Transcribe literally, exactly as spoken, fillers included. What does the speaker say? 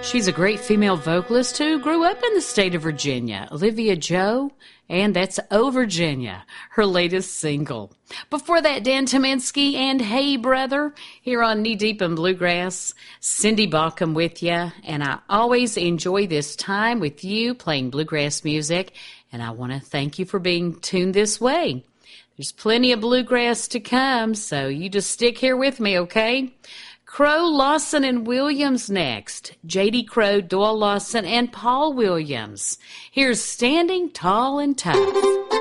She's a great female vocalist who grew up in the state of Virginia, Olivia Joe, and that's Oh Virginia, her latest single. Before that, Dan Tominski and Hey Brother here on Knee Deep in Bluegrass. Cindy Baucom with you, and I always enjoy this time with you playing bluegrass music, and I want to thank you for being tuned this way. There's plenty of bluegrass to come, so you just stick here with me, okay? Crow, Lawson, and Williams next. J D. Crow, Doyle Lawson, and Paul Williams. Here's Standing Tall and Tough.